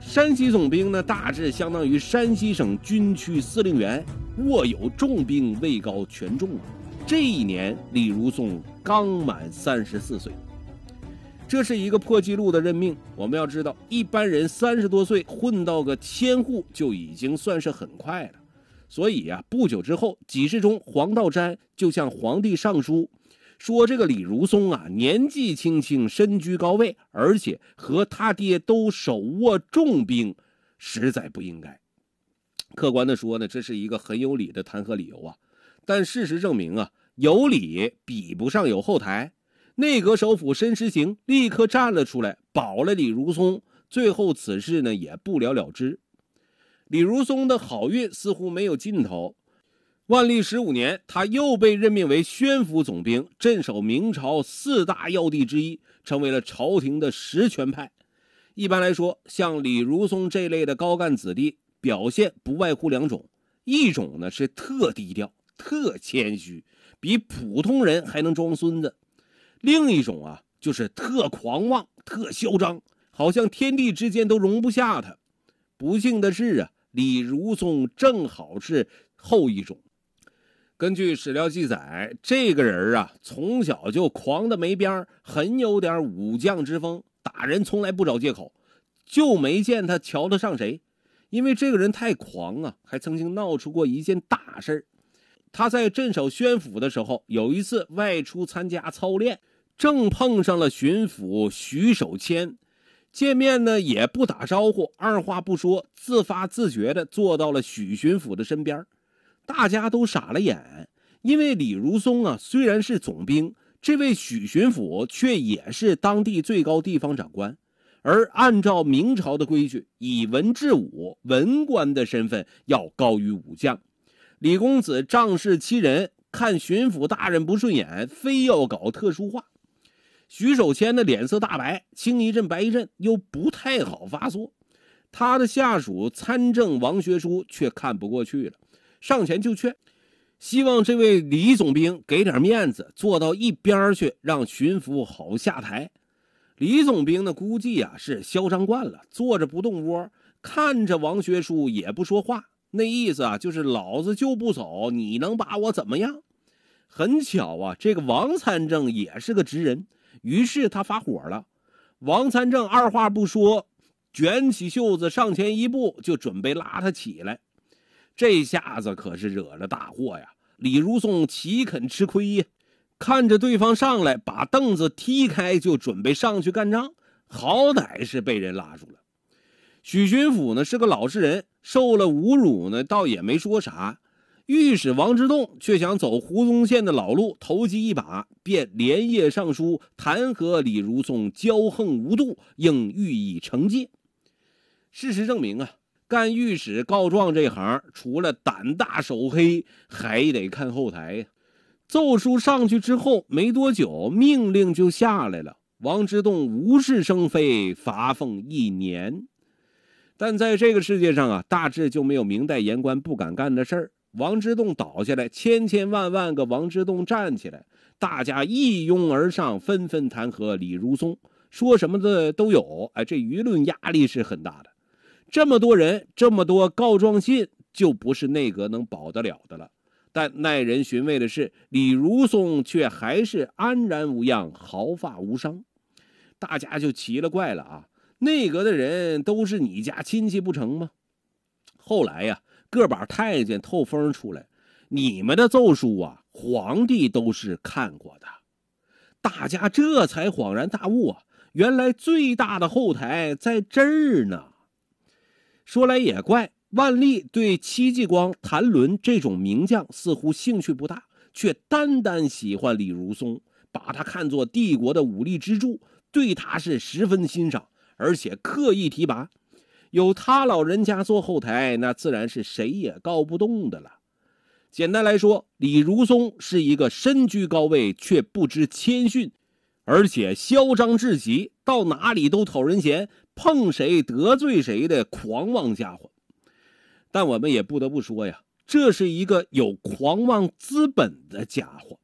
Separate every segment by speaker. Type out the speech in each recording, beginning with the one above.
Speaker 1: 山西总兵呢，大致相当于山西省军区司令员，握有重兵，位高权重。这一年，李如松刚满34岁。这是一个破纪录的任命。我们要知道，一般人30多岁混到个千户就已经算是很快了。所以不久之后，几世中黄道瞻就向皇帝上书，说这个李如松年纪轻轻，身居高位，而且和他爹都手握重兵，实在不应该。客观的说呢，这是一个很有理的弹劾理由但事实证明有理比不上有后台。内阁首辅申时行立刻站了出来，保了李如松，最后此事呢也不了了之。李如松的好运似乎没有尽头。万历15年，他又被任命为宣抚总兵，镇守明朝4大要地之一，成为了朝廷的实权派。一般来说，像李如松这类的高干子弟，表现不外乎2种，一种呢是特低调、特谦虚，比普通人还能装孙子；另一种就是特狂妄、特嚣张，好像天地之间都容不下他。不幸的是李如松正好是后一种。根据史料记载，这个人从小就狂得没边，很有点武将之风，打人从来不找借口，就没见他瞧得上谁。因为这个人太狂还曾经闹出过一件大事。他在镇守宣抚的时候，有一次外出参加操练，正碰上了巡抚徐守谦。见面呢也不打招呼，二话不说，自发自觉地坐到了许巡抚的身边。大家都傻了眼，因为李如松虽然是总兵，这位许巡抚却也是当地最高地方长官。而按照明朝的规矩，以文治武，文官的身份要高于武将。李公子仗势欺人，看巡抚大人不顺眼，非要搞特殊化。徐守谦的脸色大白，青一阵白一阵，又不太好发作。他的下属参政王学书却看不过去了，上前就劝，希望这位李总兵给点面子，坐到一边去，让巡抚好下台。李总兵呢，估计是嚣张惯了，坐着不动窝，看着王学书也不说话，那意思就是老子就不走，你能把我怎么样？很巧这个王参政也是个直人，于是他发火了。王参政二话不说，卷起袖子上前一步，就准备拉他起来。这下子可是惹了大祸呀！李如松岂肯吃亏呀？看着对方上来，把凳子踢开，就准备上去干仗，好歹是被人拉住了。许巡抚呢是个老实人，受了侮辱呢倒也没说啥。御史王之洞却想走胡宗宪的老路，投机一把，便连夜上书弹劾李如松骄横无度，应予以惩戒。事实证明干御史告状这行，除了胆大手黑，还得看后台呀。奏书上去之后没多久，命令就下来了。王之洞无事生非，罚俸1年。但在这个世界上大致就没有明代言官不敢干的事儿。王之洞倒下来，千千万万个王之洞站起来，大家一拥而上，纷纷弹劾李如松，说什么的都有。这舆论压力是很大的。这么多人，这么多告状信，就不是内阁能保得了的了。但耐人寻味的是，李如松却还是安然无恙，毫发无伤。大家就奇了怪了内阁的人都是你家亲戚不成吗？后来个把太监透风出来，你们的奏书皇帝都是看过的。大家这才恍然大悟原来最大的后台在这儿呢。说来也怪，万历对戚继光、谭纶这种名将似乎兴趣不大，却单单喜欢李如松，把他看作帝国的武力支柱，对他是十分欣赏，而且刻意提拔。有他老人家做后台，那自然是谁也告不动的了。简单来说，李如松是一个身居高位却不知谦逊，而且嚣张至极，到哪里都讨人嫌，碰谁得罪谁的狂妄家伙。但我们也不得不说呀，这是一个有狂妄资本的家伙。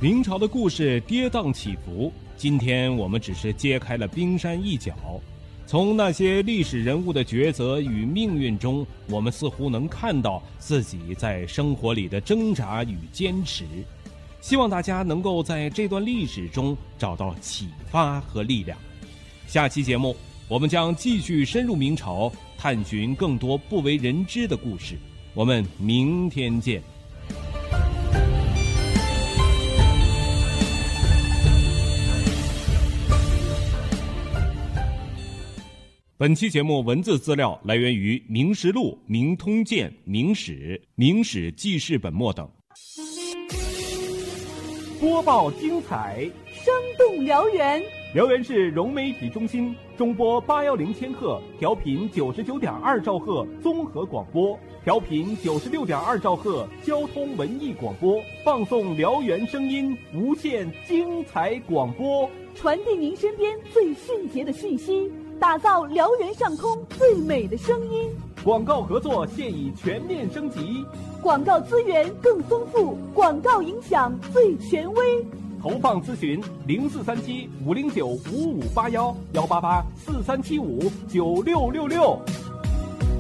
Speaker 2: 明朝的故事跌宕起伏，今天我们只是揭开了冰山一角。从那些历史人物的抉择与命运中，我们似乎能看到自己在生活里的挣扎与坚持。希望大家能够在这段历史中找到启发和力量。下期节目我们将继续深入明朝，探寻更多不为人知的故事。我们明天见。本期节目文字资料来源于《明实录》《明通鉴》《明史》《明史记事本末等。播报精彩，
Speaker 3: 生动辽源。
Speaker 2: 辽源市融媒体中心中波810千赫，调频99.2兆赫综合广播，调频96.2兆赫交通文艺广播，放送辽源声音，无限精彩广播，
Speaker 3: 传递您身边最迅捷的讯息，打造辽源上空最美的声音。
Speaker 2: 广告合作现已全面升级，
Speaker 3: 广告资源更丰富，广告影响最权威。
Speaker 2: 投放咨询0437-509-5581，188-4375-9666。